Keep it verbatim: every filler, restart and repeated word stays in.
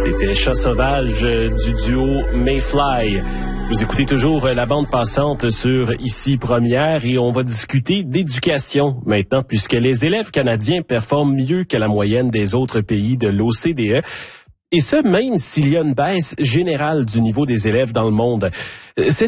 C'était Chat sauvage du duo Mayfly. Vous écoutez toujours la bande passante sur Ici Première et on va discuter d'éducation maintenant puisque les élèves canadiens performent mieux que la moyenne des autres pays de l'O C D E. Et ce, même s'il y a une baisse générale du niveau des élèves dans le monde. C'est